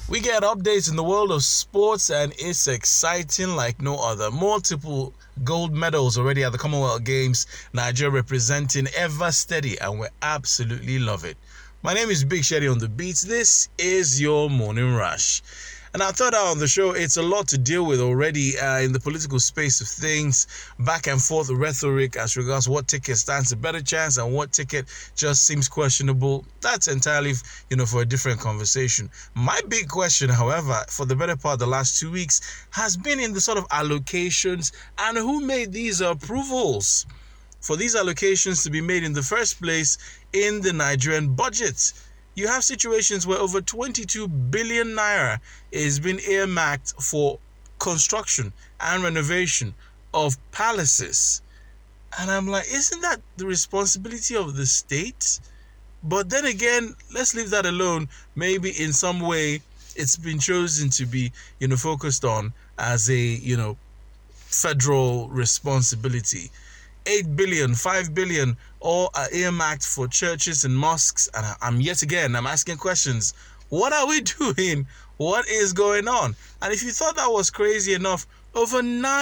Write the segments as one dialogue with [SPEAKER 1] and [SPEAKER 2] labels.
[SPEAKER 1] We get updates in the world of sports and it's exciting like no other. Multiple gold medals already at the Commonwealth Games. Nigeria representing ever steady and we absolutely love it. My name is Big Shady on the Beats. This is your Morning Rush. And I thought on the show, it's a lot to deal with already in the political space of things. Back and forth rhetoric as regards what ticket stands a better chance and what ticket just seems questionable. That's entirely, for a different conversation. My big question, however, for the better part of the last 2 weeks has been in the sort of allocations and who made these approvals for these allocations to be made in the first place in the Nigerian budget. You have situations where over 22 billion naira is being earmarked for construction and renovation of palaces. And I'm like, isn't that the responsibility of the state? But then again, let's leave that alone. Maybe in some way it's been chosen to be, focused on as a, federal responsibility. 8 billion, 5 billion, all are earmarked for churches and mosques. And I'm asking questions. What are we doing? What is going on? And if you thought that was crazy enough, over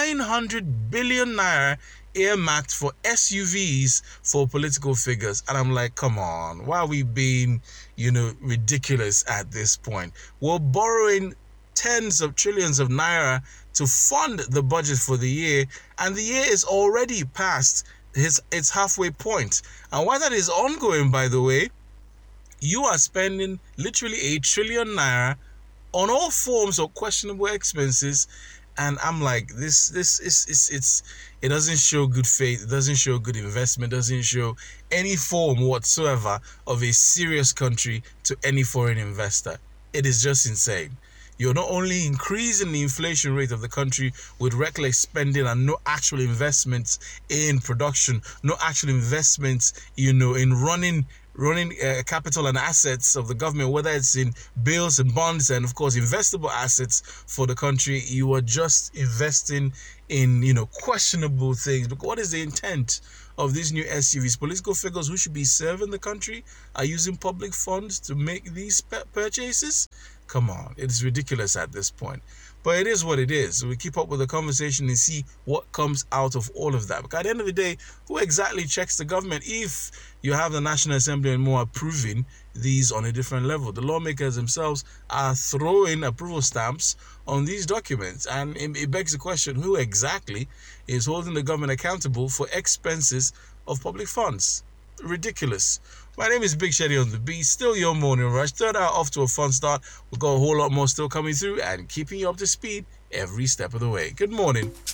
[SPEAKER 1] 900 billion naira earmarked for SUVs for political figures. And I'm like, come on, why are we being, ridiculous at this point? We're borrowing tens of trillions of naira to fund the budget for the year, and the year is already past its halfway point. And while that is ongoing, by the way, you are spending literally 1 trillion naira on all forms of questionable expenses. And I'm like, this is it doesn't show good faith, it doesn't show good investment, doesn't show any form whatsoever of a serious country to any foreign investor. It is just insane. You're not only increasing the inflation rate of the country with reckless spending and no actual investments in production, no actual investments, in running capital and assets of the government, whether it's in bills and bonds and, of course, investable assets for the country. You are just investing in, questionable things. But what is the intent of these new SUVs? Political figures who should be serving the country are using public funds to make these purchases? Come on, it's ridiculous at this point. But it is what it is. We keep up with the conversation and see what comes out of all of that. Because at the end of the day, who exactly checks the government if you have the National Assembly and more approving these on a different level? The lawmakers themselves are throwing approval stamps on these documents. And it begs the question, who exactly is holding the government accountable for expenses of public funds? Ridiculous. My name is Big Shady on the Beat. Still your Morning Rush. Third hour off to a fun start. We've got a whole lot more still coming through and keeping you up to speed every step of the way. Good morning.